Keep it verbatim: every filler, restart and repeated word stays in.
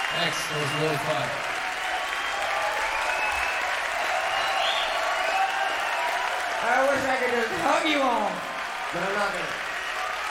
Thanks. That was really fun. I wish I could just hug you all, but I'm not gonna.